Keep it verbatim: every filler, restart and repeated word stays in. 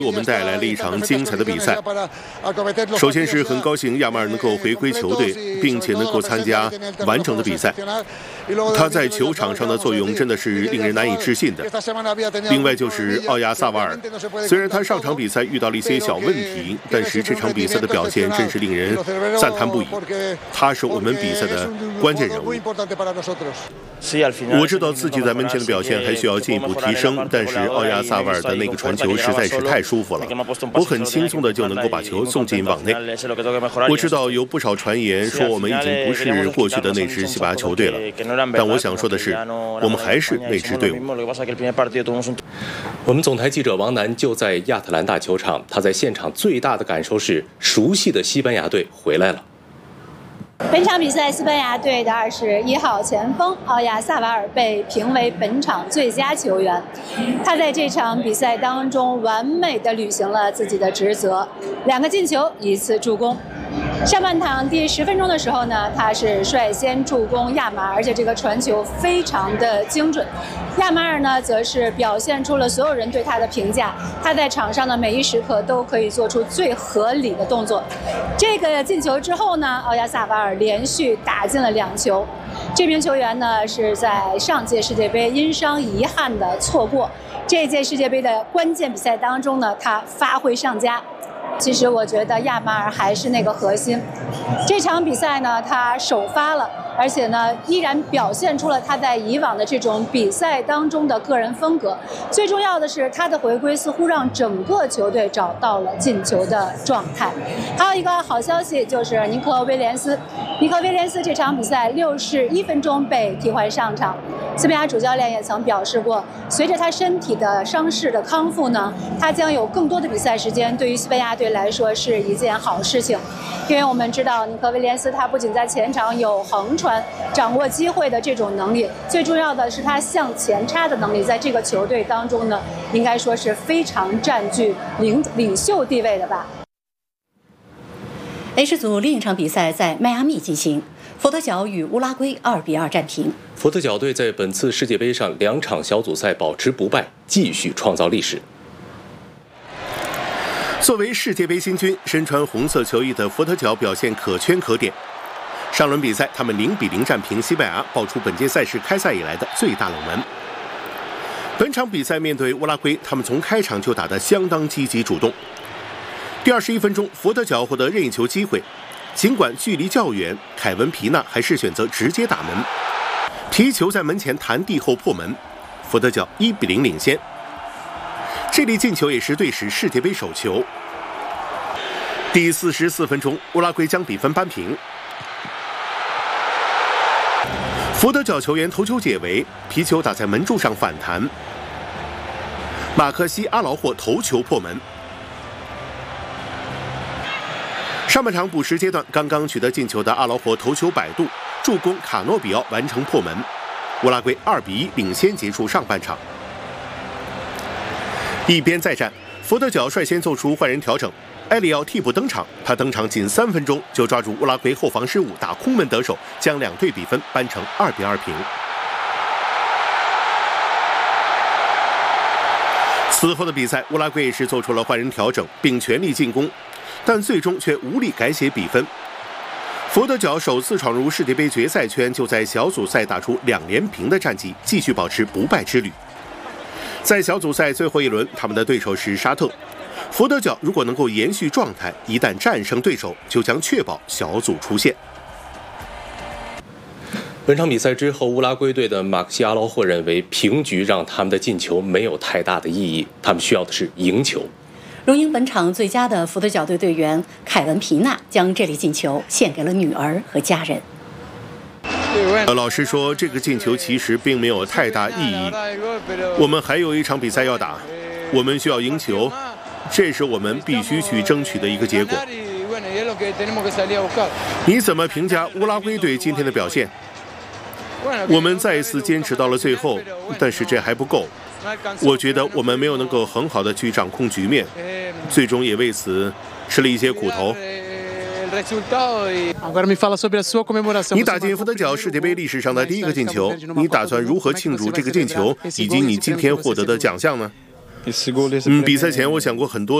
我们带来了一场精彩的比赛。首先是很高兴亚马尔能够回归球队，并且能够参加完整的比赛。他在球场上的作用真的是令人难以置信的。另外就是奥亚萨瓦尔，虽然他上场比赛遇到了一些小问题，但是这场比赛的表现真是令人赞叹不已。他是我们比赛的关键人物。我知道自己在门前的表现还需要进一步提升，但是奥亚萨瓦尔的那个传球实在是太舒服了，我很轻松的就能够把球送进网内。我知道有不少传言说我们已经不是过去的那支西班牙球队了，但我想说的是，我们还是那支队伍。 我们总台记者王楠就在亚特兰大球场，他在现场最大的感受是熟悉的西班牙队回来了。 本场比赛，西班牙队的二十一号前锋奥亚萨瓦尔被评为本场最佳球员。他在这场比赛当中完美地履行了自己的职责，两个进球，一次助攻。上半场第十分钟的时候呢，他是率先助攻亚马尔，而且这个传球非常的精准。亚马尔呢，则是表现出了所有人对他的评价，他在场上的每一时刻都可以做出最合理的动作。这个进球之后呢，奥亚萨瓦尔连续打进了两球。这名球员呢，是在上届世界杯因伤遗憾的错过，这届世界杯的关键比赛当中呢，他发挥上佳。其实我觉得亚马尔还是那个核心，这场比赛呢，他首发了，而且呢，依然表现出了他在以往的这种比赛当中的个人风格。最重要的是，他的回归似乎让整个球队找到了进球的状态。还有一个好消息就是尼克威廉斯，尼克威廉斯这场比赛六十一分钟被替换上场。西班牙主教练也曾表示过，随着他身体的伤势的康复呢，他将有更多的比赛时间，对于西班牙队来说是一件好事情。因为我们知道尼克威廉斯他不仅在前场有横传、掌握机会的这种能力，最重要的是他向前插的能力，在这个球队当中呢，应该说是非常占据领领袖地位的吧。 H 组另一场比赛在迈阿密进行，佛得角与乌拉圭二比二战平。 佛得角队在本次世界杯上两场小组赛保持不败，继续创造历史。 作为世界杯新军，身穿红色球衣的佛得角表现可圈可点。上轮比赛，他们零比零战平西班牙，爆出本届赛事开赛以来的最大冷门。本场比赛面对乌拉圭，他们从开场就打得相当积极主动。第二十一分钟，佛得角获得任意球机会，尽管距离较远，凯文皮纳还是选择直接打门，皮球在门前弹地后破门，佛得角一比零领先。这粒进球也是队史世界杯首球。第四十四分钟，乌拉圭将比分扳平。佛得角球员头球解围，皮球打在门柱上反弹，马克西阿劳霍头球破门。上半场补时阶段，刚刚取得进球的阿劳霍头球摆渡，助攻卡诺比奥完成破门。乌拉圭二比一领先结束上半场。一边再战，佛得角率先做出换人调整，埃里奥替补登场，他登场仅三分钟就抓住乌拉圭后防失误，打空门得手，将两队比分扳成二比二平。此后的比赛，乌拉圭也是做出了换人调整，并全力进攻，但最终却无力改写比分。佛得角首次闯入世界杯决赛圈，就在小组赛打出两连平的战绩，继续保持不败之旅。在小组赛最后一轮，他们的对手是沙特。佛得角如果能够延续状态，一旦战胜对手，就将确保小组出线。 本场比赛之后，乌拉圭队的马克西阿劳霍认为平局让他们的进球没有太大的意义，他们需要的是赢球。 荣膺本场最佳的佛得角队队员凯文皮纳将这粒进球献给了女儿和家人。 老实说，这个进球其实并没有太大意义。我们还有一场比赛要打，我们需要赢球，这是我们必须去争取的一个结果。你怎么评价乌拉圭队今天的表现？我们再一次坚持到了最后，但是这还不够。我觉得我们没有能够很好的去掌控局面，最终也为此吃了一些苦头。你打进佛得角世界杯历史上的第一个进球，你打算如何庆祝这个进球，以及你今天获得的奖项呢？ 嗯，比赛前我想过很多